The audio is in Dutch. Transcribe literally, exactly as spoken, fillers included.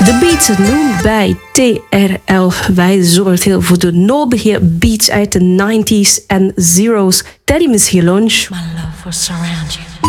De beats nu bij T R L. Wij zorgen voor de nodige beats uit de nineties en zeros. Tijdens je lunch. My love will surround you.